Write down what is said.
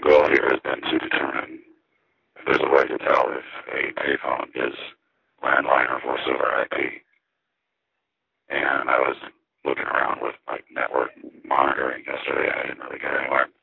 goal here has been to determine if there's a way to tell if a payphone is landline or voice over IP. And I was looking around with like network monitoring yesterday. I didn't really get anywhere.